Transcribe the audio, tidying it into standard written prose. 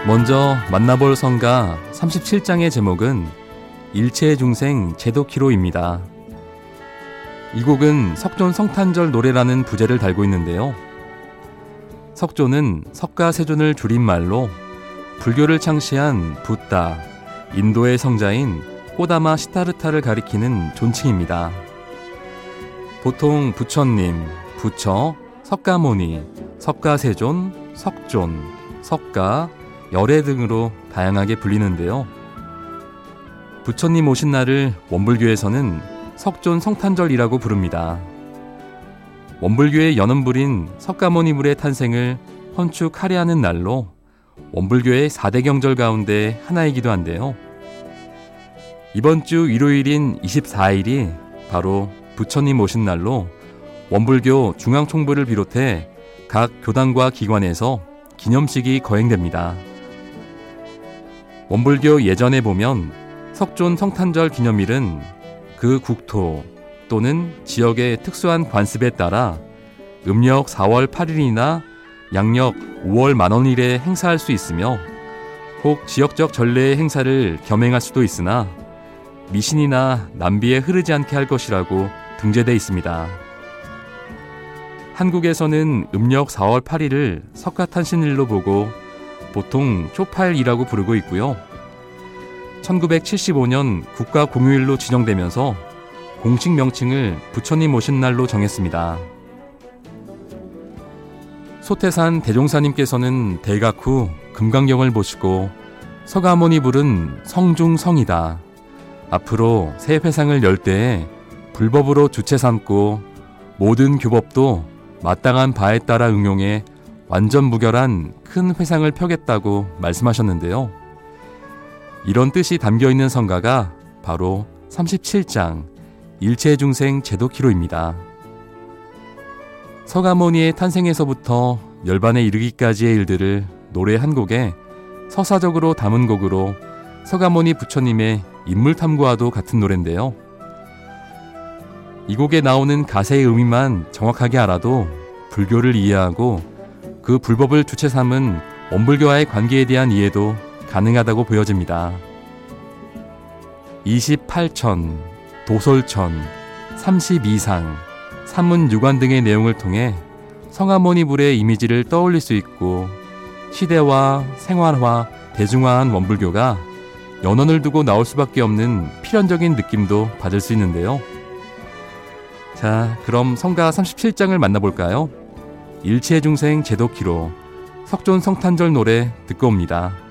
먼저 만나볼 성가 37장의 제목은 일체중생 제도키로입니다. 이 곡은 석존 성탄절 노래라는 부제를 달고 있는데요. 석존은 석가세존을 줄임말로 불교를 창시한 붓다, 인도의 성자인 꼬다마 시타르타를 가리키는 존칭입니다. 보통 부처님, 부처, 석가모니, 석가세존, 석존, 석가, 열애 등으로 다양하게 불리는데요. 부처님 오신 날을 원불교에서는 석존 성탄절이라고 부릅니다. 원불교의 연원불인 석가모니불의 탄생을 헌축하려하는 날로 원불교의 4대 경절 가운데 하나이기도 한데요. 이번 주 일요일인 24일이 바로 부처님 오신 날로 원불교 중앙총부를 비롯해 각 교단과 기관에서 기념식이 거행됩니다. 원불교 예전에 보면 석존 성탄절 기념일은 그 국토 또는 지역의 특수한 관습에 따라 음력 4월 8일이나 양력 5월 만원일에 행사할 수 있으며 혹 지역적 전례의 행사를 겸행할 수도 있으나 미신이나 남비에 흐르지 않게 할 것이라고 등재되어 있습니다. 한국에서는 음력 4월 8일을 석가탄신일로 보고 보통 초팔이라고 부르고 있고요. 1975년 국가공휴일로 지정되면서 공식 명칭을 부처님 오신 날로 정했습니다. 소태산 대종사님께서는 대각 후 금강경을 보시고 서가모니 불은 성중성이다. 앞으로 새 회상을 열 때에 불법으로 주체 삼고 모든 교법도 마땅한 바에 따라 응용해 완전 무결한 큰 회상을 펴겠다고 말씀하셨는데요. 이런 뜻이 담겨있는 성가가 바로 37장 일체중생 제도키로입니다. 서가모니의 탄생에서부터 열반에 이르기까지의 일들을 노래 한 곡에 서사적으로 담은 곡으로 서가모니 부처님의 인물 탐구와도 같은 노래인데요. 이 곡에 나오는 가사의 의미만 정확하게 알아도 불교를 이해하고 그 불법을 주체 삼은 원불교와의 관계에 대한 이해도 가능하다고 보여집니다. 28천, 도솔천, 32상, 삼문유관 등의 내용을 통해 성하모니불의 이미지를 떠올릴 수 있고 시대화, 생활화, 대중화한 원불교가 연원을 두고 나올 수밖에 없는 필연적인 느낌도 받을 수 있는데요. 자, 그럼 성가 37장을 만나볼까요? 일체중생 제도키로 석존 성탄절 노래 듣고 옵니다.